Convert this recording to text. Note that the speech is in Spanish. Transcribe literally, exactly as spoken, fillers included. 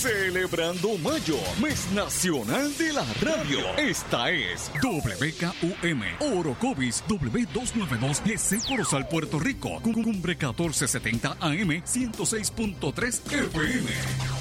Celebrando Mayo, mes nacional de la radio. Esta es W K U M, Orocovis W doscientos noventa y dos G C Corozal, Puerto Rico. Cumbre catorce setenta A M, ciento seis punto tres F M.